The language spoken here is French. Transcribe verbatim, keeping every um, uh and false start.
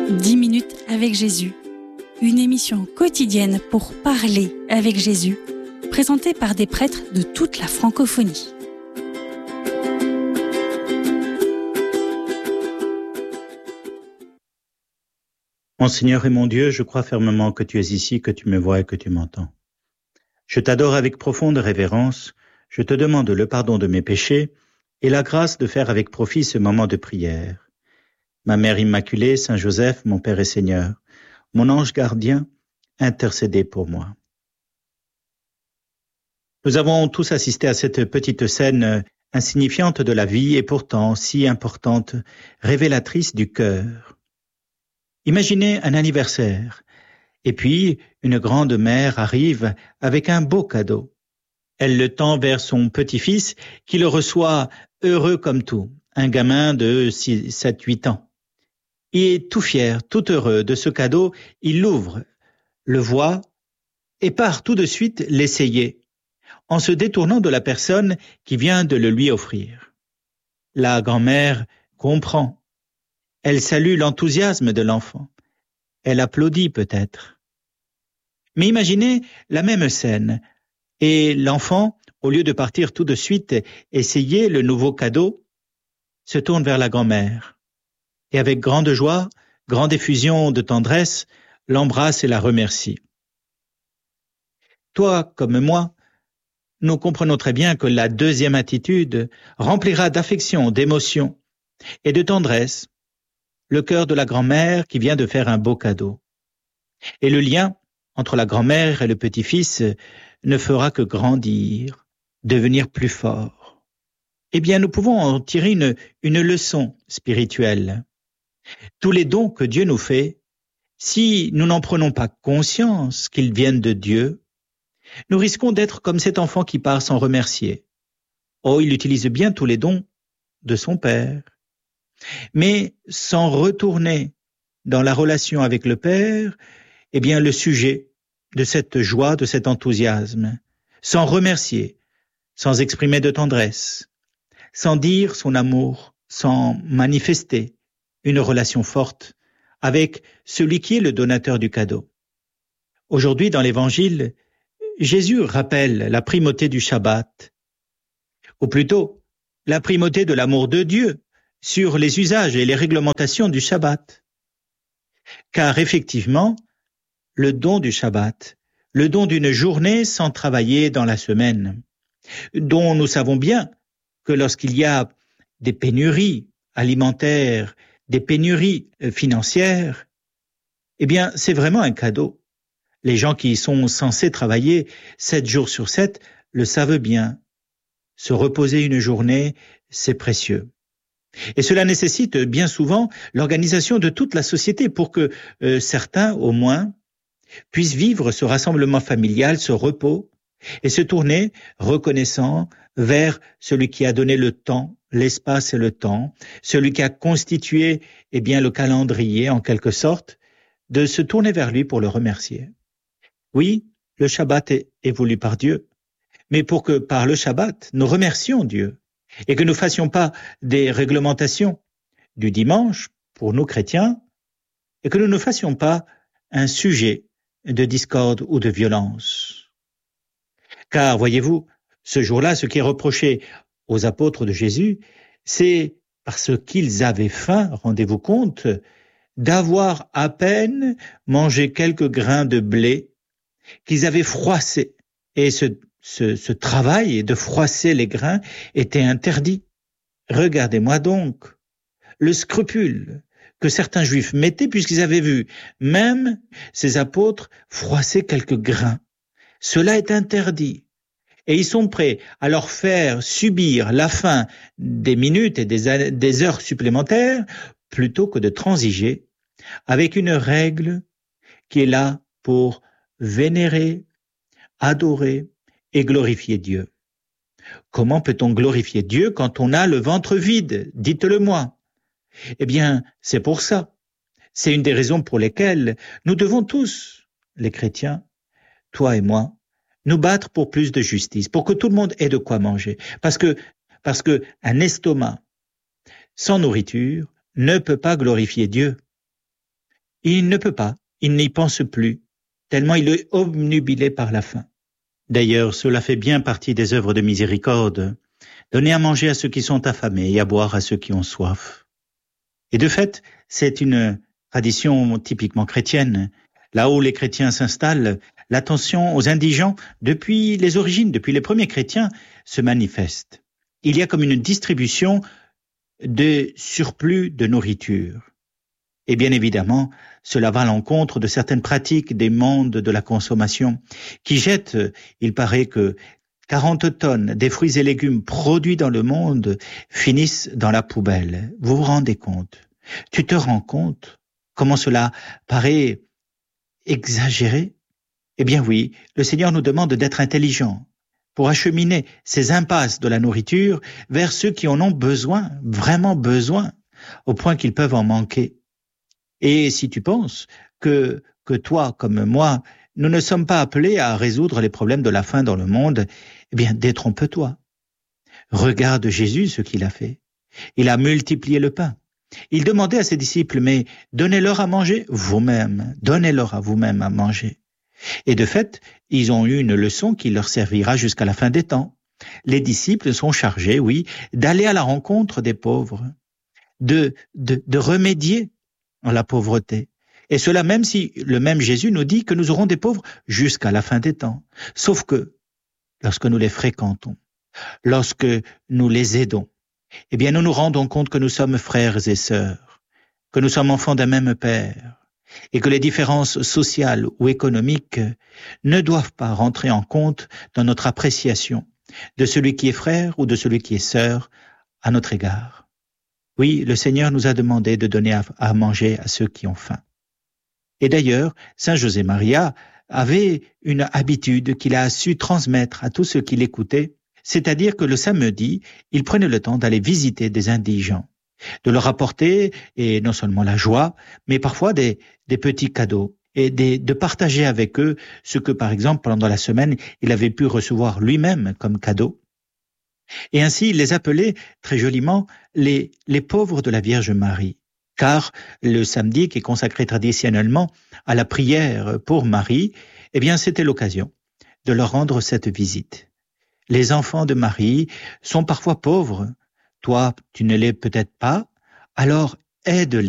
dix minutes avec Jésus, une émission quotidienne pour parler avec Jésus, présentée par des prêtres de toute la francophonie. Mon Seigneur et mon Dieu, je crois fermement que tu es ici, que tu me vois et que tu m'entends. Je t'adore avec profonde révérence, je te demande le pardon de mes péchés et la grâce de faire avec profit ce moment de prière. Ma Mère Immaculée, Saint Joseph, mon Père et Seigneur, mon ange gardien, intercédez pour moi. Nous avons tous assisté à cette petite scène insignifiante de la vie et pourtant si importante, révélatrice du cœur. Imaginez un anniversaire, et puis une grande mère arrive avec un beau cadeau. Elle le tend vers son petit-fils qui le reçoit heureux comme tout, un gamin de six, sept, huit ans. Il est tout fier, tout heureux de ce cadeau, il l'ouvre, le voit et part tout de suite l'essayer, en se détournant de la personne qui vient de le lui offrir. La grand-mère comprend. Elle salue l'enthousiasme de l'enfant. Elle applaudit peut-être. Mais imaginez la même scène. Et l'enfant, au lieu de partir tout de suite essayer le nouveau cadeau, se tourne vers la grand-mère. Et avec grande joie, grande effusion de tendresse, l'embrasse et la remercie. Toi, comme moi, nous comprenons très bien que la deuxième attitude remplira d'affection, d'émotion et de tendresse le cœur de la grand-mère qui vient de faire un beau cadeau. Et le lien entre la grand-mère et le petit-fils ne fera que grandir, devenir plus fort. Eh bien, nous pouvons en tirer une, une leçon spirituelle. Tous les dons que Dieu nous fait, si nous n'en prenons pas conscience qu'ils viennent de Dieu, nous risquons d'être comme cet enfant qui part sans remercier. Oh, il utilise bien tous les dons de son Père. Mais sans retourner dans la relation avec le Père, eh bien le sujet de cette joie, de cet enthousiasme, sans remercier, sans exprimer de tendresse, sans dire son amour, sans manifester une relation forte avec celui qui est le donateur du cadeau. Aujourd'hui, dans l'Évangile, Jésus rappelle la primauté du Shabbat, ou plutôt la primauté de l'amour de Dieu sur les usages et les réglementations du Shabbat. Car effectivement, le don du Shabbat, le don d'une journée sans travailler dans la semaine, dont nous savons bien que lorsqu'il y a des pénuries alimentaires, des pénuries financières, eh bien, c'est vraiment un cadeau. Les gens qui sont censés travailler sept jours sur sept le savent bien. Se reposer une journée, c'est précieux. Et cela nécessite bien souvent l'organisation de toute la société pour que euh, certains, au moins, puissent vivre ce rassemblement familial, ce repos, et se tourner reconnaissant vers celui qui a donné le temps, l'espace et le temps, celui qui a constitué eh bien, le calendrier, en quelque sorte, de se tourner vers lui pour le remercier. Oui, le Shabbat est, est voulu par Dieu, mais pour que par le Shabbat, nous remercions Dieu, et que nous ne fassions pas des réglementations du dimanche pour nous chrétiens, et que nous ne fassions pas un sujet de discorde ou de violence. Car, voyez-vous, ce jour-là, ce qui est reproché aux apôtres de Jésus, c'est parce qu'ils avaient faim, rendez-vous compte, d'avoir à peine mangé quelques grains de blé qu'ils avaient froissé. Et ce Ce, ce travail de froisser les grains était interdit. Regardez-moi donc le scrupule que certains juifs mettaient puisqu'ils avaient vu même ces apôtres froisser quelques grains. Cela est interdit. Et ils sont prêts à leur faire subir la faim des minutes et des, des heures supplémentaires plutôt que de transiger avec une règle qui est là pour vénérer, adorer, et glorifier Dieu. Comment peut-on glorifier Dieu quand on a le ventre vide? Dites-le-moi. Eh bien, c'est pour ça. C'est une des raisons pour lesquelles nous devons tous, les chrétiens, toi et moi, nous battre pour plus de justice, pour que tout le monde ait de quoi manger. Parce que, parce que un estomac sans nourriture ne peut pas glorifier Dieu. Il ne peut pas, il n'y pense plus, tellement il est obnubilé par la faim. D'ailleurs, cela fait bien partie des œuvres de miséricorde, donner à manger à ceux qui sont affamés et à boire à ceux qui ont soif. Et de fait, c'est une tradition typiquement chrétienne. Là où les chrétiens s'installent, l'attention aux indigents, depuis les origines, depuis les premiers chrétiens, se manifeste. Il y a comme une distribution de surplus de nourriture. Et bien évidemment, cela va à l'encontre de certaines pratiques des mondes de la consommation qui jettent, il paraît que quarante tonnes des fruits et légumes produits dans le monde finissent dans la poubelle. Vous vous rendez compte? Tu te rends compte comment cela paraît exagéré? Eh bien oui, le Seigneur nous demande d'être intelligents pour acheminer ces impasses de la nourriture vers ceux qui en ont besoin, vraiment besoin, au point qu'ils peuvent en manquer. Et si tu penses que, que toi, comme moi, nous ne sommes pas appelés à résoudre les problèmes de la faim dans le monde, eh bien, détrompe-toi. Regarde Jésus ce qu'il a fait. Il a multiplié le pain. Il demandait à ses disciples, mais donnez-leur à manger vous-même, donnez-leur à vous-même à manger. Et de fait, ils ont eu une leçon qui leur servira jusqu'à la fin des temps. Les disciples sont chargés, oui, d'aller à la rencontre des pauvres, de, de, de remédier à la pauvreté. Et cela même si le même Jésus nous dit que nous aurons des pauvres jusqu'à la fin des temps. Sauf que, lorsque nous les fréquentons, lorsque nous les aidons, eh bien nous nous rendons compte que nous sommes frères et sœurs, que nous sommes enfants d'un même Père, et que les différences sociales ou économiques ne doivent pas rentrer en compte dans notre appréciation de celui qui est frère ou de celui qui est sœur à notre égard. Oui, le Seigneur nous a demandé de donner à, à manger à ceux qui ont faim. Et d'ailleurs, Saint José Maria avait une habitude qu'il a su transmettre à tous ceux qui l'écoutaient, c'est-à-dire que le samedi, il prenait le temps d'aller visiter des indigents, de leur apporter, et non seulement la joie, mais parfois des, des petits cadeaux, et des, de partager avec eux ce que, par exemple, pendant la semaine, il avait pu recevoir lui-même comme cadeau. Et ainsi, il les appelait très joliment les, les pauvres de la Vierge Marie. Car le samedi, qui est consacré traditionnellement à la prière pour Marie, eh bien, c'était l'occasion de leur rendre cette visite. Les enfants de Marie sont parfois pauvres. Toi, tu ne l'es peut-être pas, alors aide-les.